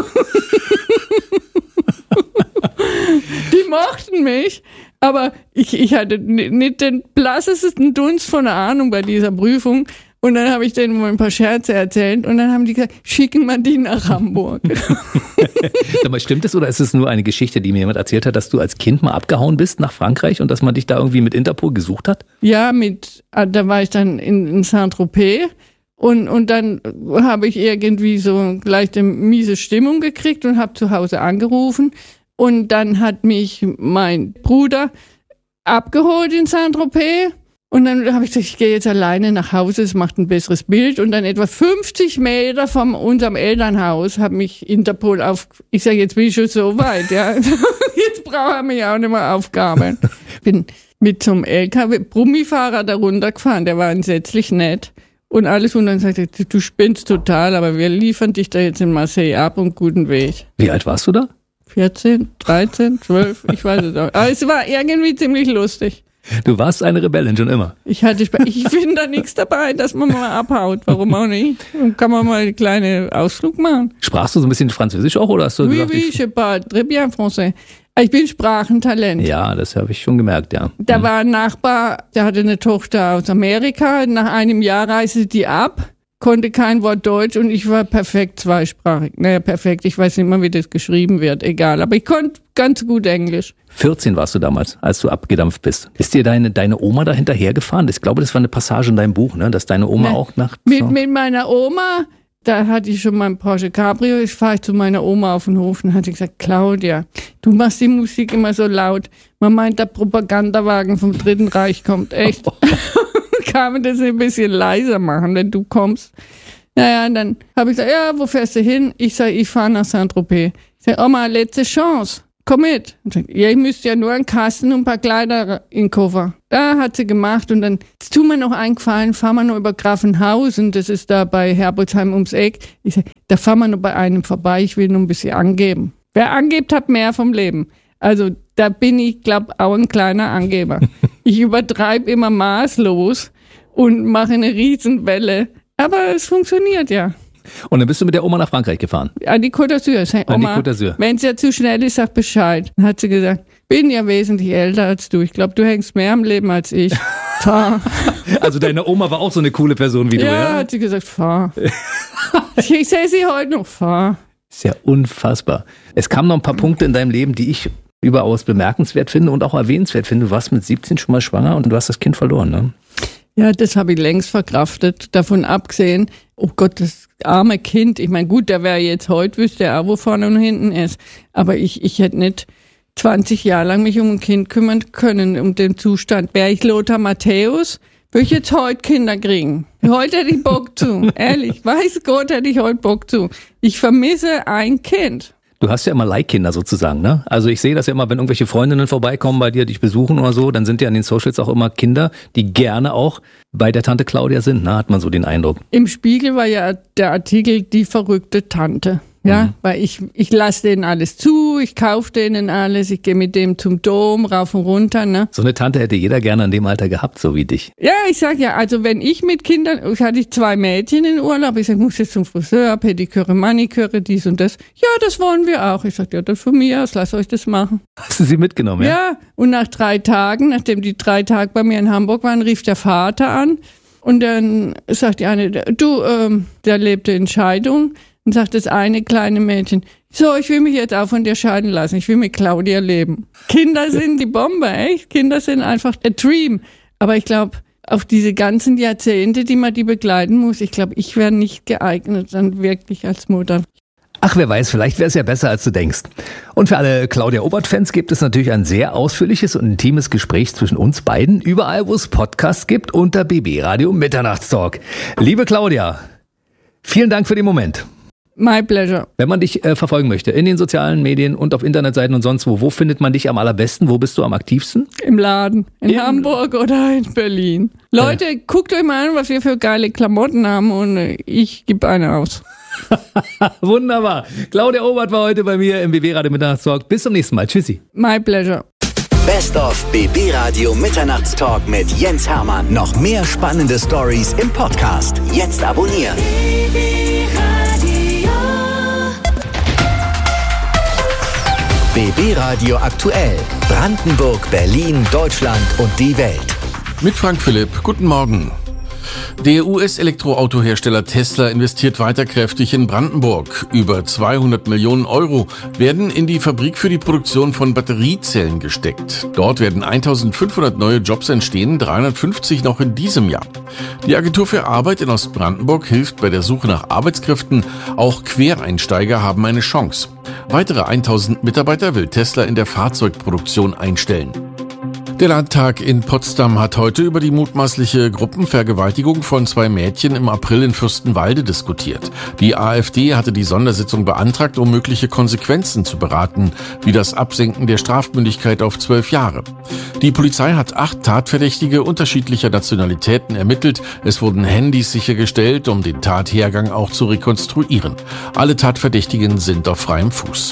Die mochten mich, aber ich, ich hatte nicht den blassesten Dunst von einer Ahnung bei dieser Prüfung. Und dann habe ich denen mal ein paar Scherze erzählt und dann haben die gesagt, schicken wir die nach Hamburg. Aber stimmt es oder ist es nur eine Geschichte, die mir jemand erzählt hat, dass du als Kind mal abgehauen bist nach Frankreich und dass man dich da irgendwie mit Interpol gesucht hat? Ja, mit, da war ich dann in, in Saint-Tropez und, und dann habe ich irgendwie so gleich eine miese Stimmung gekriegt und habe zu Hause angerufen und dann hat mich mein Bruder abgeholt in Saint-Tropez. Und dann habe ich gesagt, ich gehe jetzt alleine nach Hause, es macht ein besseres Bild. Und dann etwa fünfzig Meter von unserem Elternhaus hat mich Interpol auf, ich sage, jetzt bin ich schon so weit, ja. Jetzt braucht er mich auch nicht mehr aufgabeln. Bin mit zum L K W-Brummifahrer da runtergefahren, der war entsetzlich nett. Und alles und dann sagte er, du spinnst total, aber wir liefern dich da jetzt in Marseille ab und guten Weg. Wie alt warst du da? vierzehn, dreizehn, zwölf, ich weiß es auch. Aber es war irgendwie ziemlich lustig. Du warst eine Rebellin schon immer. Ich hatte, ich finde da nichts dabei, dass man mal abhaut. Warum auch nicht? Dann kann man mal einen kleinen Ausflug machen. Sprachst du so ein bisschen Französisch auch, oder hast du oui, gesagt, oui, ich je parle très bien français. Ich bin Sprachentalent. Ja, das habe ich schon gemerkt, ja. Da war ein Nachbar, der hatte eine Tochter aus Amerika. Nach einem Jahr reiste die ab, konnte kein Wort Deutsch und ich war perfekt zweisprachig. Naja, perfekt, ich weiß nicht mal, wie das geschrieben wird, egal. Aber ich konnte ganz gut Englisch. vierzehn warst du damals, als du abgedampft bist. Ist dir deine, deine Oma da hinterhergefahren? Ich glaube, das war eine Passage in deinem Buch, ne? Dass deine Oma Ne, auch nachts... Mit, so mit meiner Oma, da hatte ich schon mein Porsche Cabrio, ich fahre ich zu meiner Oma auf den Hof und hatte gesagt, Claudia, du machst die Musik immer so laut. Man meint, der Propagandawagen vom Dritten Reich kommt, echt. Kann man das ein bisschen leiser machen, wenn du kommst? Naja, und dann habe ich gesagt, ja, wo fährst du hin? Ich sage, ich fahre nach Saint-Tropez. Ich sage, Oma, letzte Chance. Komm mit. Und sagt, ja, ich müsste ja nur einen Kasten und ein paar Kleider in den Koffer. Da hat sie gemacht und dann, jetzt tut mir noch eingefallen, fahren wir noch über Grafenhausen, das ist da bei Herbolzheim ums Eck. Ich sag, da fahren wir noch bei einem vorbei, ich will nur ein bisschen angeben. Wer angibt, hat mehr vom Leben. Also da bin ich, glaube auch ein kleiner Angeber. Ich übertreibe immer maßlos und mache eine Riesenwelle. Aber es funktioniert ja. Und dann bist du mit der Oma nach Frankreich gefahren? An die Côte d'Azur. Sag, An die Oma, Côte d'Azur. wenn es ja zu schnell ist, sag Bescheid. Dann hat sie gesagt, bin ja wesentlich älter als du. Ich glaube, du hängst mehr am Leben als ich. Fahr. Also deine Oma war auch so eine coole Person wie du, Ja, ja? hat sie gesagt, fahr. Ich sehe sie heute noch, fahr. Ist ja unfassbar. Es kamen noch ein paar Punkte in deinem Leben, die ich überaus bemerkenswert finde und auch erwähnenswert finde. Du warst mit siebzehn schon mal schwanger und du hast das Kind verloren, ne? Ja, das habe ich längst verkraftet. Davon abgesehen, oh Gott, das arme Kind. Ich meine, gut, der wäre jetzt heute, wüsste er auch, wo vorne und hinten ist. Aber ich, ich hätte nicht zwanzig Jahre lang mich um ein Kind kümmern können, um den Zustand. Wäre ich Lothar Matthäus, würde ich jetzt heute Kinder kriegen. Heute hätte ich Bock zu. Ehrlich, weiß Gott, hätte ich heute Bock zu. Ich vermisse ein Kind. Du hast ja immer Leihkinder sozusagen, ne? Also ich sehe das ja immer, wenn irgendwelche Freundinnen vorbeikommen bei dir, dich besuchen oder so, dann sind ja an den Socials auch immer Kinder, die gerne auch bei der Tante Claudia sind, ne? Hat man so den Eindruck. Im Spiegel war ja der Artikel Die verrückte Tante. Ja, mhm. Weil ich, ich lasse denen alles zu, ich kaufe denen alles, ich gehe mit dem zum Dom, rauf und runter, ne? So eine Tante hätte jeder gerne in dem Alter gehabt, so wie dich. Ja, ich sag ja, also wenn ich mit Kindern, ich hatte ich zwei Mädchen in Urlaub, ich sag, muss jetzt zum Friseur, Pediküre, Maniküre, dies und das. Ja, das wollen wir auch. Ich sag, ja, das von mir aus, lasst euch das machen. Hast du sie mitgenommen, ja? Ja, und nach drei Tagen, nachdem die drei Tage bei mir in Hamburg waren, rief der Vater an und dann sagt die eine, du, ähm, der lebte in Scheidung. Und sagt das eine kleine Mädchen, so, ich will mich jetzt auch von dir scheiden lassen, ich will mit Claudia leben. Kinder sind die Bombe, echt. Kinder sind einfach a dream. Aber ich glaube, auf diese ganzen Jahrzehnte, die man die begleiten muss, ich glaube, ich wäre nicht geeignet dann wirklich als Mutter. Ach, wer weiß, vielleicht wäre es ja besser, als du denkst. Und für alle Claudia Obert-Fans gibt es natürlich ein sehr ausführliches und intimes Gespräch zwischen uns beiden, überall, wo es Podcasts gibt, unter B B Radio Mitternachtstalk. Liebe Claudia, vielen Dank für den Moment. My pleasure. Wenn man dich äh, verfolgen möchte, in den sozialen Medien und auf Internetseiten und sonst wo, wo findet man dich am allerbesten? Wo bist du am aktivsten? Im Laden. In Im Hamburg oder in Berlin. Leute, äh. guckt euch mal an, was wir für geile Klamotten haben und ich gebe eine aus. Wunderbar. Claudia Obert war heute bei mir im B B Radio Mitternachtstalk. Bis zum nächsten Mal. Tschüssi. My pleasure. Best of B B Radio Mitternachtstalk mit Jens Hermann. Noch mehr spannende Stories im Podcast. Jetzt abonnieren. B B Radio aktuell. Brandenburg, Berlin, Deutschland und die Welt. Mit Frank Philipp. Guten Morgen. Der U S-Elektroautohersteller Tesla investiert weiter kräftig in Brandenburg. Über zweihundert Millionen Euro werden in die Fabrik für die Produktion von Batteriezellen gesteckt. Dort werden eintausendfünfhundert neue Jobs entstehen, dreihundertfünfzig noch in diesem Jahr. Die Agentur für Arbeit in Ostbrandenburg hilft bei der Suche nach Arbeitskräften. Auch Quereinsteiger haben eine Chance. Weitere eintausend Mitarbeiter will Tesla in der Fahrzeugproduktion einstellen. Der Landtag in Potsdam hat heute über die mutmaßliche Gruppenvergewaltigung von zwei Mädchen im April in Fürstenwalde diskutiert. Die AfD hatte die Sondersitzung beantragt, um mögliche Konsequenzen zu beraten, wie das Absenken der Strafmündigkeit auf zwölf Jahre. Die Polizei hat acht Tatverdächtige unterschiedlicher Nationalitäten ermittelt. Es wurden Handys sichergestellt, um den Tathergang auch zu rekonstruieren. Alle Tatverdächtigen sind auf freiem Fuß.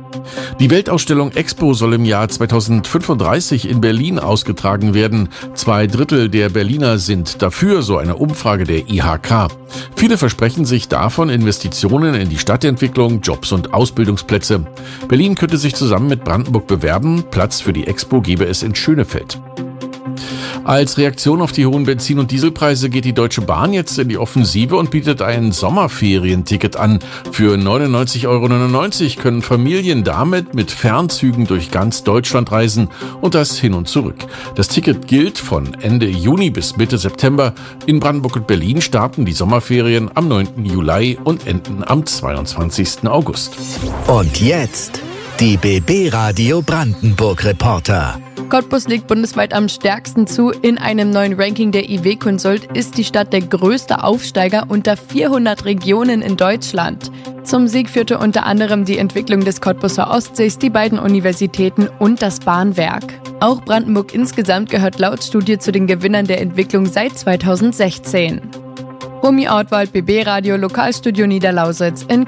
Die Weltausstellung Expo soll im Jahr zweitausendfünfunddreißig in Berlin ausgetragen werden. Zwei Drittel der Berliner sind dafür, so eine Umfrage der I H K. Viele versprechen sich davon Investitionen in die Stadtentwicklung, Jobs und Ausbildungsplätze. Berlin könnte sich zusammen mit Brandenburg bewerben. Platz für die Expo gebe es in Schönefeld. Als Reaktion auf die hohen Benzin- und Dieselpreise geht die Deutsche Bahn jetzt in die Offensive und bietet ein Sommerferienticket an. Für neunundneunzig Euro neunundneunzig können Familien damit mit Fernzügen durch ganz Deutschland reisen und das hin und zurück. Das Ticket gilt von Ende Juni bis Mitte September. In Brandenburg und Berlin starten die Sommerferien am neunten Juli und enden am zweiundzwanzigsten August. Und jetzt die B B Radio Brandenburg Reporter. Cottbus legt bundesweit am stärksten zu. In einem neuen Ranking der I W-Consult ist die Stadt der größte Aufsteiger unter vierhundert Regionen in Deutschland. Zum Sieg führte unter anderem die Entwicklung des Cottbuser Ostsees, die beiden Universitäten und das Bahnwerk. Auch Brandenburg insgesamt gehört laut Studie zu den Gewinnern der Entwicklung seit zweitausendsechzehn. Romy Ortwald, B B Radio, Lokalstudio Niederlausitz in